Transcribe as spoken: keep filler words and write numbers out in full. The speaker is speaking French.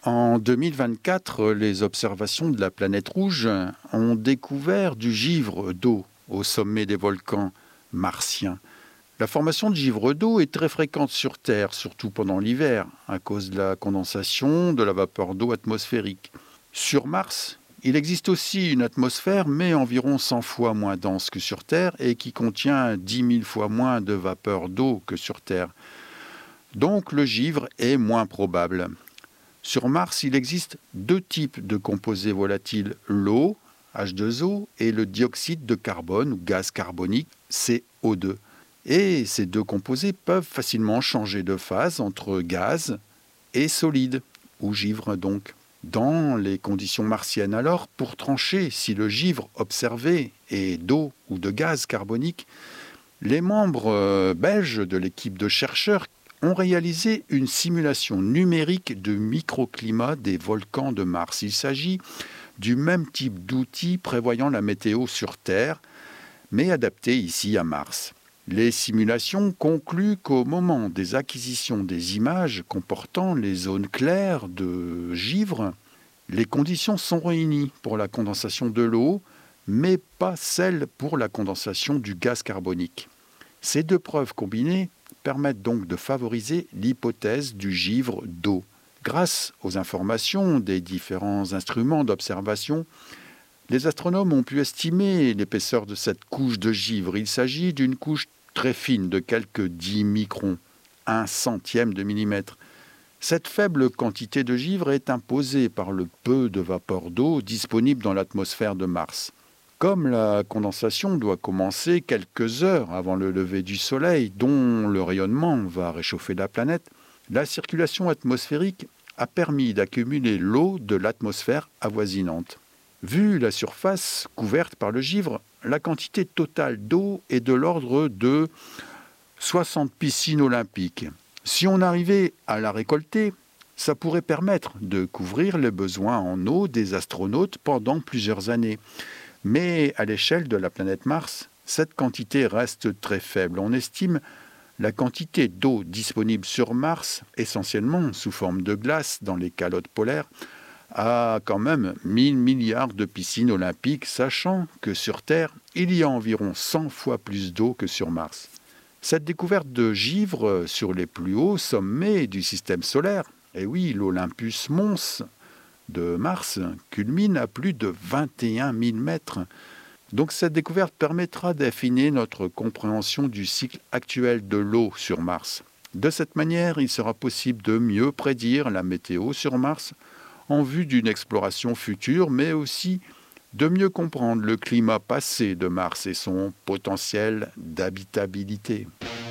En deux mille vingt-quatre, les observations de la planète rouge ont découvert du givre d'eau au sommet des volcans martiens. La formation de givre d'eau est très fréquente sur Terre, surtout pendant l'hiver, à cause de la condensation de la vapeur d'eau atmosphérique. Sur Mars, il existe aussi une atmosphère, mais environ cent fois moins dense que sur Terre et qui contient dix mille fois moins de vapeur d'eau que sur Terre. Donc le givre est moins probable. Sur Mars, il existe deux types de composés volatiles, l'eau, H deux O, et le dioxyde de carbone ou gaz carbonique, C O deux. Et ces deux composés peuvent facilement changer de phase entre gaz et solide, ou givre donc. Dans les conditions martiennes alors, pour trancher si le givre observé est d'eau ou de gaz carbonique, les membres belges de l'équipe de chercheurs ont réalisé une simulation numérique de microclimat des volcans de Mars. Il s'agit du même type d'outil prévoyant la météo sur Terre, mais adapté ici à Mars. Les simulations concluent qu'au moment des acquisitions des images comportant les zones claires de givre, les conditions sont réunies pour la condensation de l'eau, mais pas celles pour la condensation du gaz carbonique. Ces deux preuves combinées permettent donc de favoriser l'hypothèse du givre d'eau. Grâce aux informations des différents instruments d'observation, les astronomes ont pu estimer l'épaisseur de cette couche de givre. Il s'agit d'une couche très fine de quelques dix microns, un centième de millimètre. Cette faible quantité de givre est imposée par le peu de vapeur d'eau disponible dans l'atmosphère de Mars. Comme la condensation doit commencer quelques heures avant le lever du Soleil, dont le rayonnement va réchauffer la planète, la circulation atmosphérique a permis d'accumuler l'eau de l'atmosphère avoisinante. Vu la surface couverte par le givre, la quantité totale d'eau est de l'ordre de soixante piscines olympiques. Si on arrivait à la récolter, ça pourrait permettre de couvrir les besoins en eau des astronautes pendant plusieurs années. Mais à l'échelle de la planète Mars, cette quantité reste très faible. On estime la quantité d'eau disponible sur Mars, essentiellement sous forme de glace dans les calottes polaires, à quand même mille milliards de piscines olympiques, sachant que sur Terre, il y a environ cent fois plus d'eau que sur Mars. Cette découverte de givre sur les plus hauts sommets du système solaire, et oui, l'Olympus Mons de Mars culmine à plus de vingt et un mille mètres. Donc cette découverte permettra d'affiner notre compréhension du cycle actuel de l'eau sur Mars. De cette manière, il sera possible de mieux prédire la météo sur Mars en vue d'une exploration future, mais aussi de mieux comprendre le climat passé de Mars et son potentiel d'habitabilité.